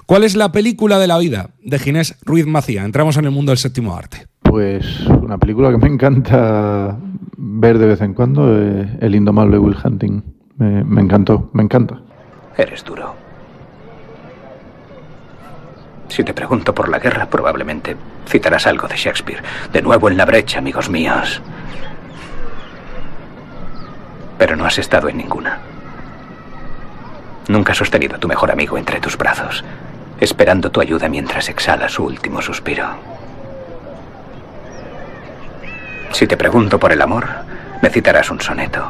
¿Cuál es la película de la vida de Ginés Ruiz Macía? Entramos en el mundo del séptimo arte. Pues una película que me encanta ver de vez en cuando es El indomable Will Hunting. Me encantó, me encanta. Eres duro. Si te pregunto por la guerra, probablemente citarás algo de Shakespeare. De nuevo en la brecha, amigos míos. Pero no has estado en ninguna. Nunca has sostenido a tu mejor amigo entre tus brazos, esperando tu ayuda mientras exhala su último suspiro. Si te pregunto por el amor, me citarás un soneto.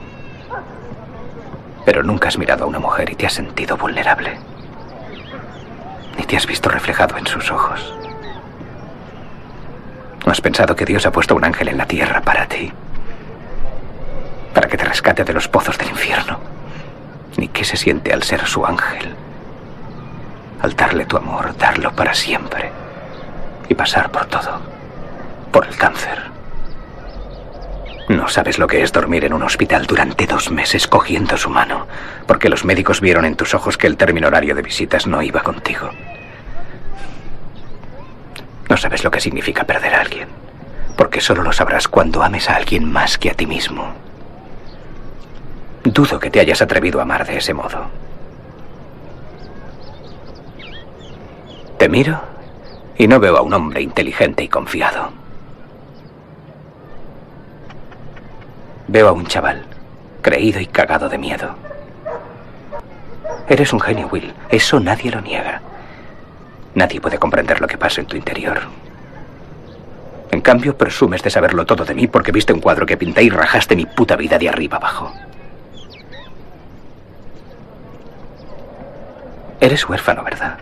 Pero nunca has mirado a una mujer y te has sentido vulnerable. Ni te has visto reflejado en sus ojos. ¿No has pensado que Dios ha puesto un ángel en la tierra para ti? Para que te rescate de los pozos del infierno. Ni qué se siente al ser su ángel. Al darle tu amor, darlo para siempre. Y pasar por todo. Por el cáncer. No sabes lo que es dormir en un hospital durante 2 meses cogiendo su mano, porque los médicos vieron en tus ojos que el término horario de visitas no iba contigo. No sabes lo que significa perder a alguien, porque solo lo sabrás cuando ames a alguien más que a ti mismo. Dudo que te hayas atrevido a amar de ese modo. Te miro y no veo a un hombre inteligente y confiado. Veo a un chaval, creído y cagado de miedo. Eres un genio, Will. Eso nadie lo niega. Nadie puede comprender lo que pasa en tu interior. En cambio, presumes de saberlo todo de mí porque viste un cuadro que pinté y rajaste mi puta vida de arriba abajo. Eres huérfano, ¿verdad?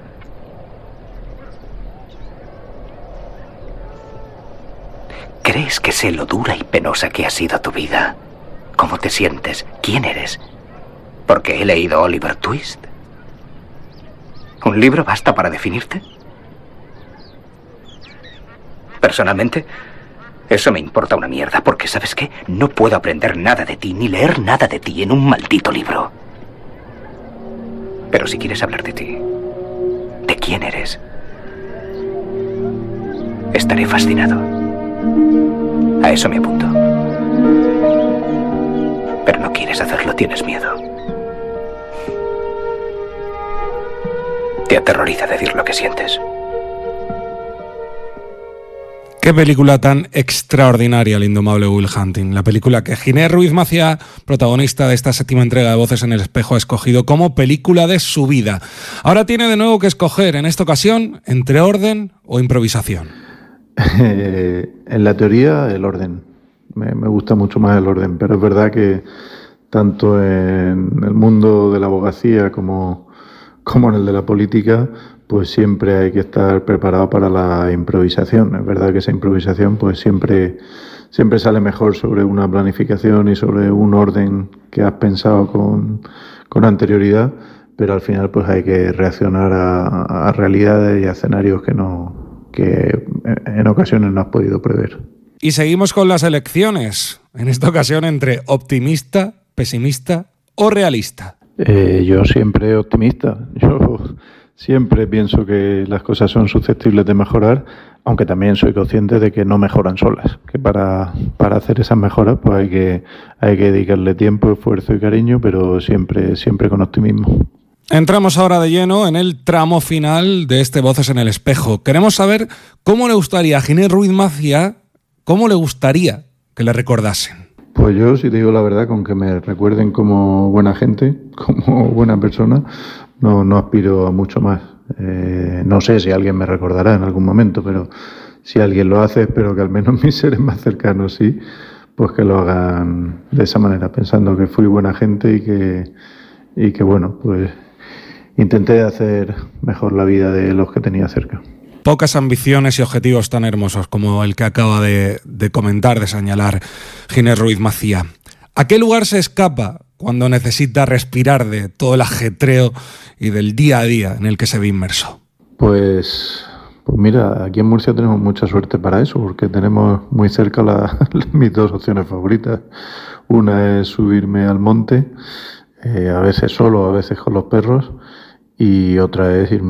¿Crees que sé lo dura y penosa que ha sido tu vida? ¿Cómo te sientes? ¿Quién eres? ¿Porque he leído Oliver Twist? ¿Un libro basta para definirte? Personalmente, eso me importa una mierda, porque ¿sabes qué? No puedo aprender nada de ti, ni leer nada de ti en un maldito libro. Pero si quieres hablar de ti, de quién eres, estaré fascinado. A eso me apunto. Pero no quieres hacerlo, tienes miedo. Te aterroriza decir lo que sientes. Qué película tan extraordinaria, El indomable Will Hunting. La película que Ginés Ruiz Macía, protagonista de esta 7ª entrega de Voces en el Espejo, ha escogido como película de su vida. Ahora tiene de nuevo que escoger, en esta ocasión, entre orden o improvisación. En la teoría, el orden. Me gusta mucho más el orden, pero es verdad que tanto en el mundo de la abogacía como en el de la política, pues siempre hay que estar preparado para la improvisación. Es verdad que esa improvisación pues siempre sale mejor sobre una planificación y sobre un orden que has pensado con anterioridad, pero al final pues hay que reaccionar a realidades y a escenarios que en ocasiones no has podido prever. Y seguimos con las elecciones, en esta ocasión entre optimista, pesimista o realista. Yo siempre optimista. Yo siempre pienso que las cosas son susceptibles de mejorar, aunque también soy consciente de que no mejoran solas, que para hacer esas mejoras pues hay que dedicarle tiempo, esfuerzo y cariño, pero siempre con optimismo. Entramos ahora de lleno en el tramo final de este Voces en el Espejo. Queremos saber cómo le gustaría a Ginés Ruiz Macía, cómo le gustaría que le recordasen. Pues yo, si te digo la verdad, con que me recuerden como buena gente, como buena persona, no aspiro a mucho más. No sé si alguien me recordará en algún momento, pero si alguien lo hace, espero que al menos mis seres más cercanos sí, pues que lo hagan de esa manera, pensando que fui buena gente y que bueno, pues intenté hacer mejor la vida de los que tenía cerca. Pocas ambiciones y objetivos tan hermosos como el que acaba de comentar, de señalar Ginés Ruiz Macía. ¿A qué lugar se escapa cuando necesita respirar de todo el ajetreo y del día a día en el que se ve inmerso? Pues mira, aquí en Murcia tenemos mucha suerte para eso, porque tenemos muy cerca mis 2 opciones favoritas. Una es subirme al monte, a veces solo, a veces con los perros, y otra es irme